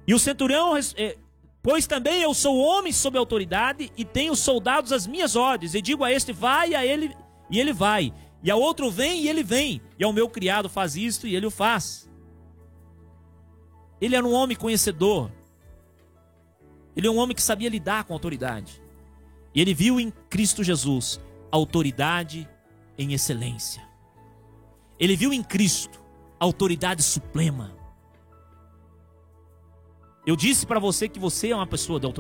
E o centurião, pois também eu sou homem sob autoridade e tenho soldados às minhas ordens. E digo a este, vai, a ele, e ele vai. E a outro, vem, e ele vem. E ao meu criado, faz isto, e ele o faz. Ele era um homem conhecedor. Ele é um homem que sabia lidar com autoridade. E ele viu em Cristo Jesus autoridade em excelência. Ele viu em Cristo autoridade suprema. Eu disse para você que você é uma pessoa de autoridade.